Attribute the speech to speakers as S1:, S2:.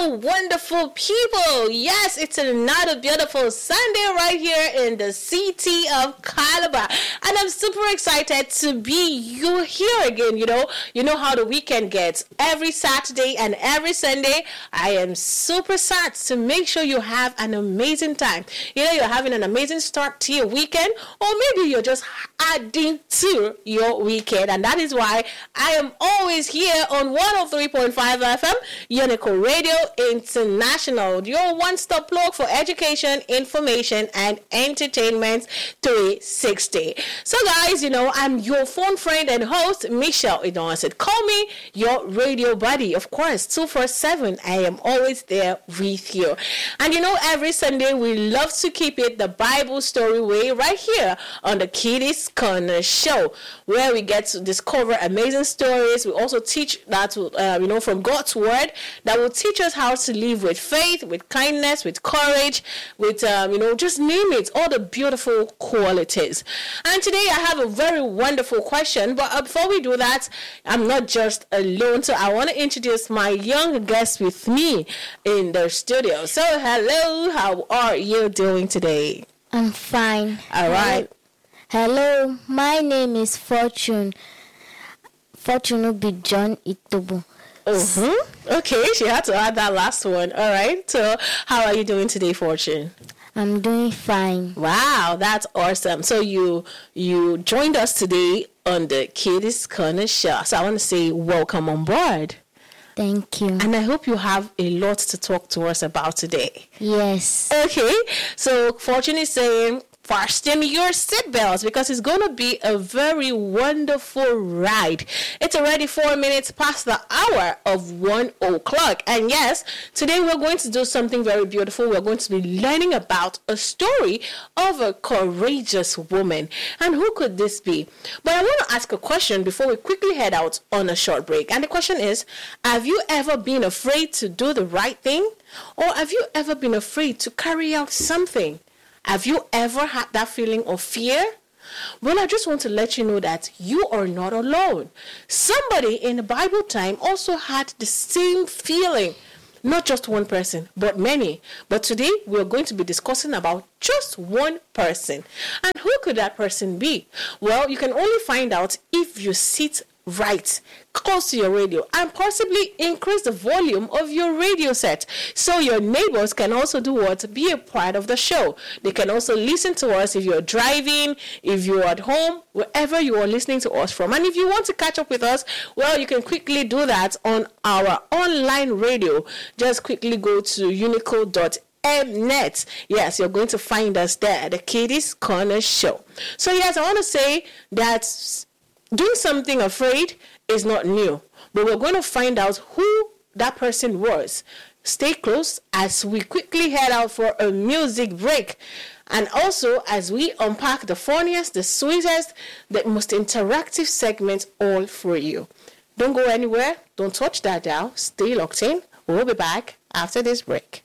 S1: Hello, wonderful people. Yes, it's another beautiful Sunday right here in the city of Calabar. And I'm super excited to be here again. You know how the weekend gets. Every Saturday and every Sunday, I am super sad to make sure you have an amazing time. You're having an amazing start to your weekend, or maybe you're just adding to your weekend. And that is why I am always here on 103.5 FM, Unico Radio International, your one-stop plug for education, information, and entertainment 360. So guys, I'm your phone friend and host, Michelle Idonset. Call me your radio buddy. Of course, 247, I am always there with you. And every Sunday, we love to keep it the Bible story way right here on the Kiddies Corner Show, where we get to discover amazing stories. We also teach that, from God's Word that will teach us how to live with faith, with kindness, with courage, with, just name it, all the beautiful qualities. And today I have a very wonderful question, but before we do that, I'm not just alone, so I want to introduce my young guest with me in the studio. So hello, how are you doing today?
S2: I'm fine.
S1: All right.
S2: Hello, my name is Fortune. Fortune will be John Itobo.
S1: Okay, she had to add that last one. All right. So how are you doing today, Fortune?
S2: I'm doing fine.
S1: Wow, that's awesome. So you joined us today on the Kiddies Corner Show. So I want to say welcome on board.
S2: Thank you.
S1: And I hope you have a lot to talk to us about today.
S2: Yes.
S1: Okay, so Fortune is saying, fasten your seatbelts because it's going to be a very wonderful ride. It's already 4 minutes past the hour of 1 o'clock. And yes, today we're going to do something very beautiful. We're going to be learning about a story of a courageous woman. And who could this be? But I want to ask a question before we quickly head out on a short break. And the question is, have you ever been afraid to do the right thing? Or have you ever been afraid to carry out something? Have you ever had that feeling of fear? Well, I just want to let you know that you are not alone. Somebody in the Bible time also had the same feeling. Not just one person, but many. But today, we're going to be discussing about just one person. And who could that person be? Well, you can only find out if you sit right close to your radio and possibly increase the volume of your radio set so your neighbors can also do what? Be a part of the show. They can also listen to us if you're driving, if you're at home, wherever you are listening to us from. And if you want to catch up with us, well, you can quickly do that on our online radio. Just quickly go to unico.mnet. Yes, you're going to find us there, the Kiddies Corner Show. So yes, I want to say that doing something afraid is not new, but we're going to find out who that person was. Stay close as we quickly head out for a music break. And also as we unpack the funniest, the sweetest, the most interactive segments all for you. Don't go anywhere. Don't touch that dial. Stay locked in. We'll be back after this break.